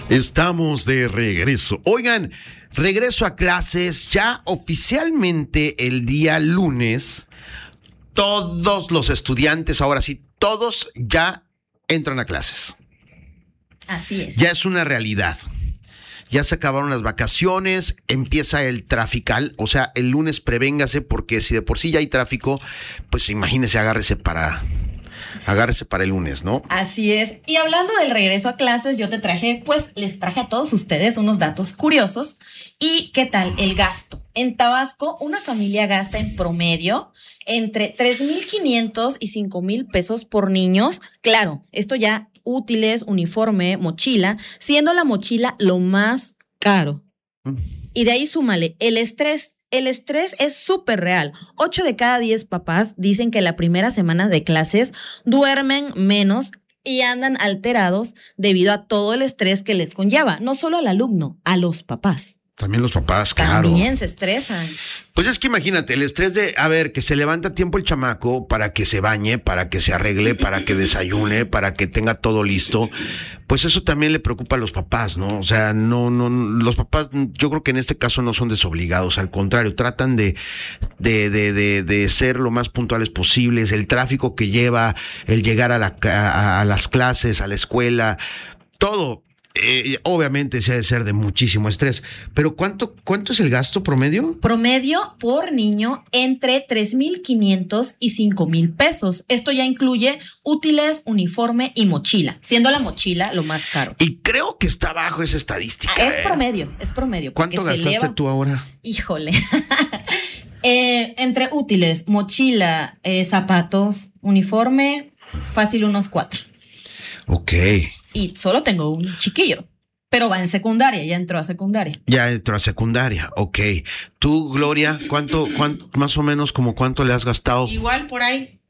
Estamos de regreso. Oigan, regreso a clases ya oficialmente el día lunes. Todos los estudiantes, ahora sí, todos ya entran a clases. Así es. Ya es una realidad. Ya se acabaron las vacaciones, empieza el trafical, o sea, el lunes prevéngase porque si de por sí ya hay tráfico, pues imagínese, agárrese para el lunes, ¿no? Así es. Y hablando del regreso a clases, les traje a todos ustedes unos datos curiosos. ¿Y qué tal el gasto? En Tabasco, una familia gasta en promedio entre 3,500 y 5,000 pesos por niños. Claro, esto ya útiles, uniforme, mochila, siendo la mochila lo más caro. Y de ahí súmale el estrés. El estrés es súper real. 8 de cada 10 papás dicen que la primera semana de clases duermen menos y andan alterados debido a todo el estrés que les conlleva. No solo al alumno, a los papás. También los papás, claro. También se estresan. Pues es que imagínate, el estrés de, que se levanta a tiempo el chamaco para que se bañe, para que se arregle, para que desayune, para que tenga todo listo. Pues eso también le preocupa a los papás, ¿no? O sea, no, los papás, yo creo que en este caso no son desobligados, al contrario, tratan de ser lo más puntuales posibles, el tráfico que lleva, el llegar a las clases, a la escuela, todo. Obviamente se ha de ser de muchísimo estrés, pero ¿cuánto es el gasto promedio? Promedio por niño entre 3,500 y 5,000 pesos. Esto ya incluye útiles, uniforme y mochila, siendo la mochila lo más caro. Y creo que está bajo esa estadística. Es promedio. ¿Cuánto gastaste tú ahora? Híjole. Entre útiles, mochila, zapatos, uniforme, fácil unos 4. Ok. Y solo tengo un chiquillo, pero va en secundaria, ya entró a secundaria. Ya entró a secundaria, ok. Tú, Gloria, ¿cuánto más o menos como cuánto le has gastado? Igual por ahí.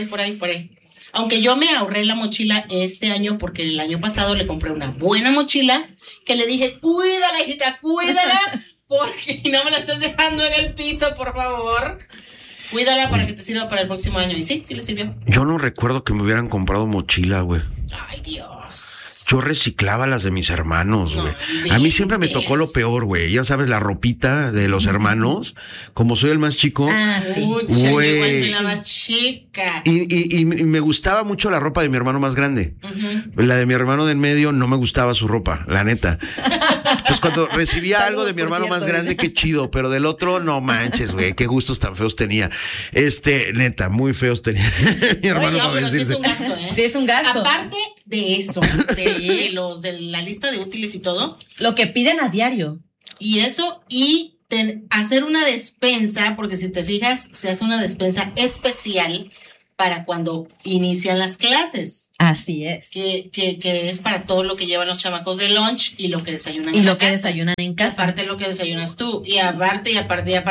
Aunque yo me ahorré la mochila este año porque el año pasado le compré una buena mochila que le dije, cuídala, hijita, cuídala, porque no me la estás dejando en el piso, por favor. Cuídala para que te sirva para el próximo año. Y sí le sirvió. Yo no recuerdo que me hubieran comprado mochila, güey. Ay, Dios. Yo reciclaba las de mis hermanos, güey. A mí siempre me tocó lo peor, güey. Ya sabes, la ropita de los hermanos. Como soy el más chico. Ah, sí. Güey. Igual soy la más chica. Y me gustaba mucho la ropa de mi hermano más grande. La de mi hermano de en medio no me gustaba su ropa, la neta. Entonces cuando recibía algo de mi hermano más grande, qué chido. Pero del otro, no manches, güey. Qué gustos tan feos tenía. Neta, muy feos tenía mi hermano. Oye, pero sí es un gasto, ¿eh? Sí es un gasto. Aparte de eso, de la lista de útiles y todo. Lo que piden a diario. Y eso, hacer una despensa, porque si te fijas, se hace una despensa especial para cuando inician las clases. Así es. Que es para todo lo que llevan los chamacos de lunch y lo que desayunan en la casa. Y lo que desayunan en casa. Y aparte lo que desayunas tú. Y aparte. Y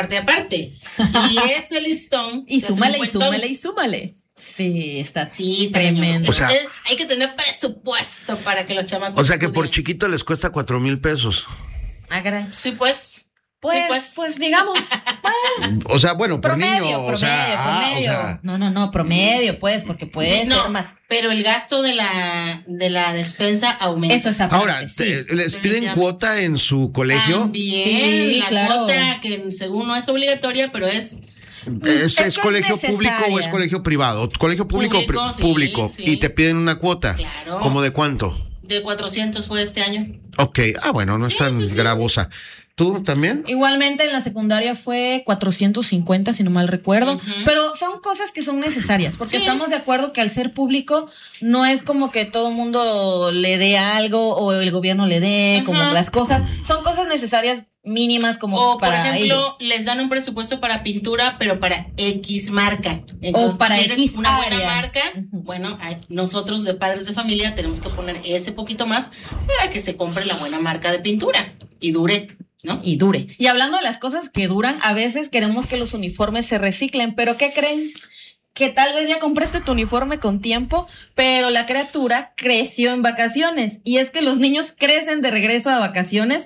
ese listón. Y súmale. Sí, está tremendo. O sea, hay que tener presupuesto para que los chamacos. O sea que por chiquito les cuesta 4,000 pesos. Sí, pues. Pues digamos. O sea, bueno, promedio, por niño. Promedio. No, promedio, pues, porque puede ser más. Pero el gasto de la despensa aumenta. Eso es aparte. Ahora, ¿les piden cuota en su colegio? También, sí, claro. Cuota que según no es obligatoria, pero es colegio público o es colegio privado? Colegio público, público. Sí. Y te piden una cuota. Claro. ¿Cómo de cuánto? De 400 fue este año. Ok, bueno, no es tan gravosa. ¿Tú también? Igualmente en la secundaria fue 450, si no mal recuerdo. Pero son cosas que son necesarias, porque estamos de acuerdo que al ser público no es como que todo mundo le dé algo o el gobierno le dé, como las cosas. Son cosas necesarias mínimas como para por ejemplo, ellos. les dan un presupuesto para pintura, pero para X marca. Entonces, o para si eres X una área. buena marca, bueno, nosotros de padres de familia tenemos que poner ese poquito más para que se compre la buena marca de pintura y dure. ¿No? Y dure. Y hablando de las cosas que duran, a veces queremos que los uniformes se reciclen, pero ¿qué creen? Que tal vez ya compraste tu uniforme con tiempo, pero la criatura creció en vacaciones. Y es que los niños crecen de regreso a vacaciones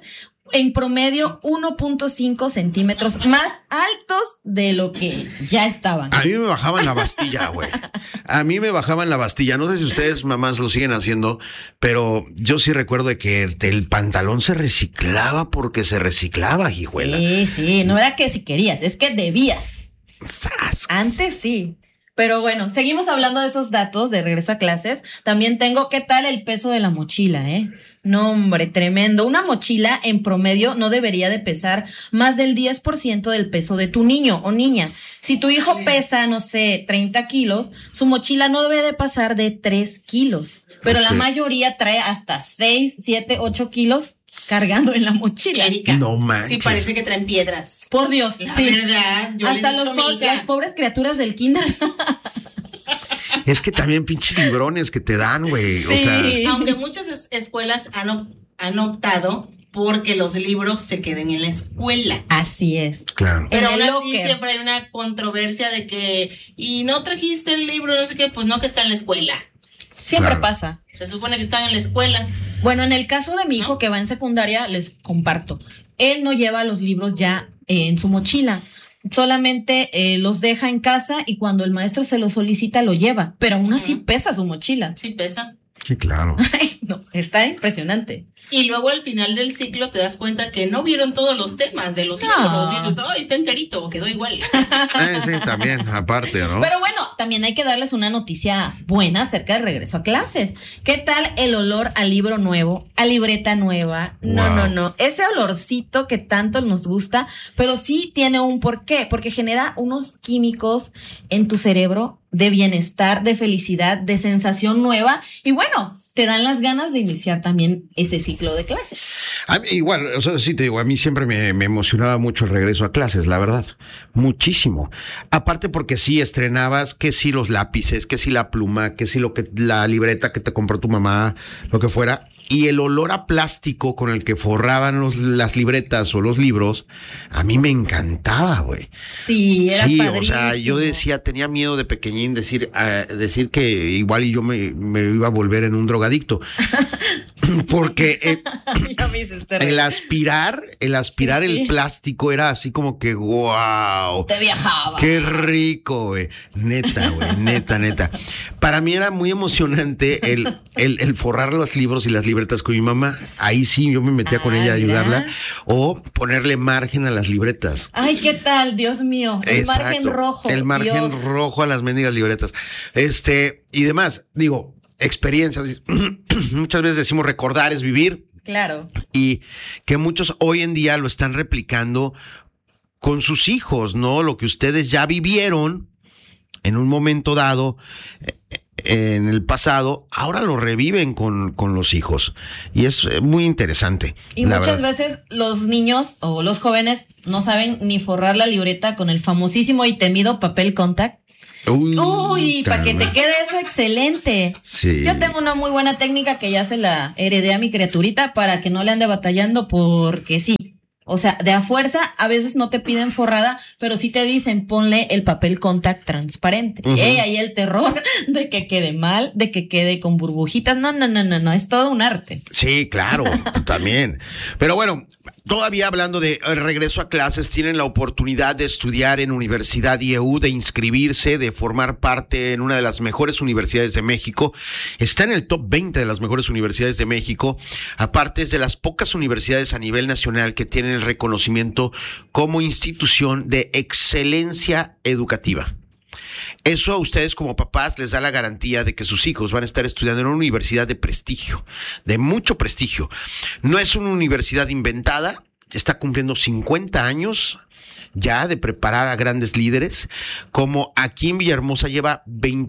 en promedio 1.5 centímetros más altos de lo que ya estaban. A mí me bajaban la Bastilla, güey. A mí me bajaban la Bastilla. No sé si ustedes, mamás, lo siguen haciendo, pero yo sí recuerdo de que el pantalón se reciclaba porque se reciclaba, hijuela. Sí, no era que si querías, es que debías. ¡Sas! Antes sí. Pero bueno, seguimos hablando de esos datos de regreso a clases. También tengo, ¿qué tal el peso de la mochila, No, hombre, tremendo. Una mochila en promedio no debería de pesar más del 10% del peso de tu niño o niña. Si tu hijo pesa, no sé, 30 kilos, su mochila no debe de pasar de 3 kilos. Pero la mayoría trae hasta 6, 7, 8 kilos cargando en la mochila. Erika, no manches. Sí, parece que traen piedras. Por Dios, La sí. verdad, yo hasta le he dicho los a mi hija. las pobres criaturas del kinder. Es que también pinches librones que te dan, güey. O sea, Aunque muchas escuelas han optado porque los libros se queden en la escuela. Así es. claro. Pero En aún el así locker. siempre hay una controversia de que, y no trajiste el libro, no sé qué, pues no, que está en la escuela. Siempre Claro. pasa. Se supone que están en la escuela. Bueno, en el caso de mi hijo que va en secundaria, les comparto. Él no lleva los libros ya en su mochila. Solamente los deja en casa y cuando el maestro se lo solicita lo lleva. Pero aún así pesa su mochila. Sí pesa. Sí, claro. Ay, no, está impresionante. Y luego al final del ciclo te das cuenta que no vieron todos los temas de los libros. Dices, ay, está enterito, o quedó igual. Sí, también, aparte, ¿no? Pero bueno, también hay que darles una noticia buena acerca del regreso a clases. ¿Qué tal el olor a libro nuevo, a libreta nueva? Wow. No. Ese olorcito que tanto nos gusta, pero sí tiene un porqué, porque genera unos químicos en tu cerebro de bienestar, de felicidad, de sensación nueva. Y bueno, te dan las ganas de iniciar también ese ciclo de clases. A mí, igual, o sea, sí te digo, a mí siempre me emocionaba mucho el regreso a clases, la verdad. Muchísimo. Aparte porque sí estrenabas que sí los lápices, que sí la pluma, que sí la libreta que te compró tu mamá, lo que fuera. Y el olor a plástico con el que forraban las libretas o los libros, a mí me encantaba, güey. Sí, era Sí, padrísimo. o sea, yo decía, tenía miedo de pequeñín decir que igual y yo me iba a volver en un drogadicto. Porque Ya me hiciste el reír. aspirar Sí. el plástico era así como que wow. Te viajaba. Qué rico, güey. Neta, güey. Neta. Para mí era muy emocionante el forrar los libros y las libretas con mi mamá. Ahí sí, yo me metía con ella a mira. ayudarla. O ponerle margen a las libretas. Ay, ¿qué tal? Dios mío. El margen rojo. El margen Dios. rojo a las mendigas libretas. Y demás. Digo, experiencias. Muchas veces decimos recordar es vivir. Claro. Y que muchos hoy en día lo están replicando con sus hijos, ¿no? Lo que ustedes ya vivieron en un momento dado, en el pasado, ahora lo reviven con los hijos. Y es muy interesante. Y la muchas verdad. veces los niños o los jóvenes no saben ni forrar la libreta con el famosísimo y temido papel contact. Uy, para que te quede eso excelente. Sí. Yo tengo una muy buena técnica que ya se la heredé a mi criaturita para que no le ande batallando porque sí. O sea, de a fuerza a veces no te piden forrada, pero sí te dicen ponle el papel contact transparente. Uh-huh. Ahí el terror de que quede mal, de que quede con burbujitas. No, es todo un arte. Sí, claro, también. Pero bueno, todavía hablando de regreso a clases, tienen la oportunidad de estudiar en Universidad IEU, de inscribirse, de formar parte en una de las mejores universidades de México. Está en el top 20 de las mejores universidades de México. Aparte, es de las pocas universidades a nivel nacional que tienen el reconocimiento como institución de excelencia educativa. Eso a ustedes como papás les da la garantía de que sus hijos van a estar estudiando en una universidad de prestigio, de mucho prestigio. No es una universidad inventada, está cumpliendo 50 años ya de preparar a grandes líderes, como aquí en Villahermosa lleva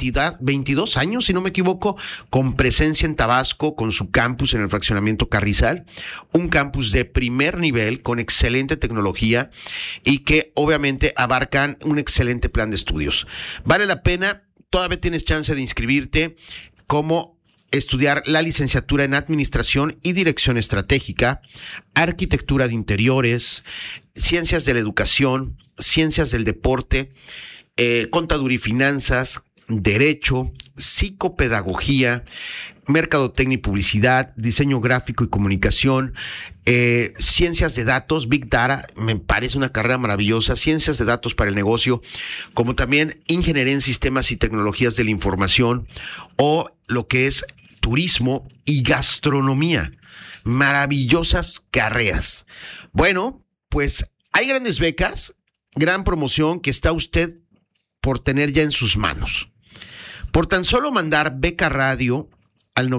22 años, si no me equivoco, con presencia en Tabasco, con su campus en el fraccionamiento Carrizal, un campus de primer nivel, con excelente tecnología y que obviamente abarcan un excelente plan de estudios. Vale la pena, todavía tienes chance de inscribirte como estudiar la licenciatura en Administración y Dirección Estratégica, Arquitectura de Interiores, Ciencias de la Educación, Ciencias del Deporte, Contaduría y Finanzas, Derecho, Psicopedagogía, Mercadotecnia y Publicidad, Diseño Gráfico y Comunicación, Ciencias de Datos, Big Data, me parece una carrera maravillosa, Ciencias de Datos para el Negocio, como también Ingeniería en Sistemas y Tecnologías de la Información, o lo que es Turismo y Gastronomía. Maravillosas carreras. Bueno, pues hay grandes becas, gran promoción que está usted por tener ya en sus manos. Por tan solo mandar beca radio al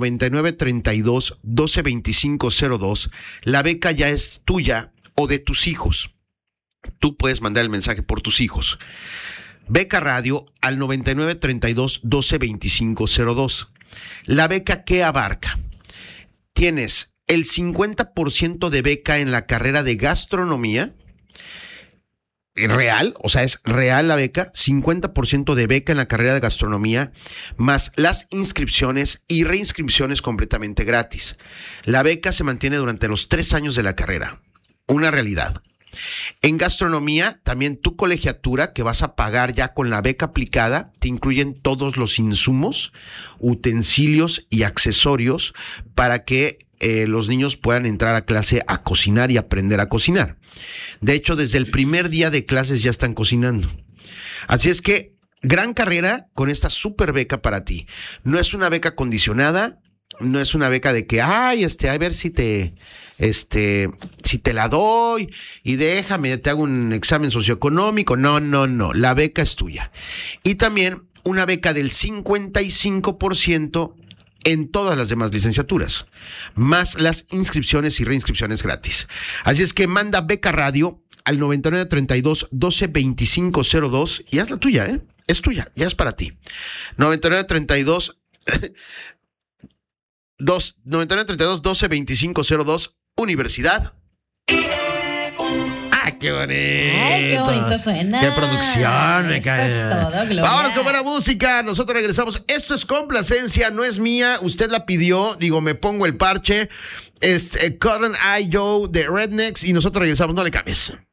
9932-122502, la beca ya es tuya o de tus hijos. Tú puedes mandar el mensaje por tus hijos. Beca radio al 9932-122502. La beca, ¿qué abarca? Tienes el 50% de beca en la carrera de gastronomía, real, o sea, es real la beca, 50% de beca en la carrera de gastronomía, más las inscripciones y reinscripciones completamente gratis. La beca se mantiene durante los 3 años de la carrera. Una realidad. En gastronomía, también tu colegiatura que vas a pagar ya con la beca aplicada, te incluyen todos los insumos, utensilios y accesorios para que los niños puedan entrar a clase a cocinar y aprender a cocinar. De hecho, desde el primer día de clases ya están cocinando. Así es que, gran carrera con esta super beca para ti. No es una beca condicionada, no es una beca de que, a ver si te la doy y déjame, te hago un examen socioeconómico. No. La beca es tuya. Y también una beca del 55% en todas las demás licenciaturas, más las inscripciones y reinscripciones gratis. Así es que manda beca radio al 9932-122502 y haz la tuya, ¿eh? Es tuya, ya es para ti. 9932-122502, Universidad. ¡Qué bonito! ¡Ay, qué bonito suena! ¡Qué producción! Me cae. Eso es todo, Gloria. Vámonos con buena música. Nosotros regresamos. Esto es complacencia, no es mía. Usted la pidió. Digo, me pongo el parche. Cotton Eye Joe de Rednecks y nosotros regresamos. No le cambies.